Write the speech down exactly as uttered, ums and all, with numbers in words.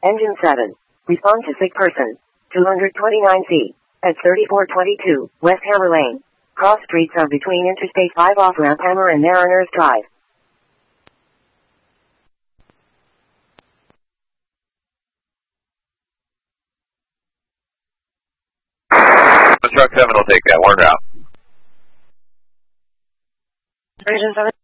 Engine seven. Respond to sick person. two twenty-nine C. At thirty-four twenty-two, West Hammer Lane. Cross streets are between Interstate five off-ramp Hammer and Mariners Drive. Truck seven will take that. Warn route. Engine seven.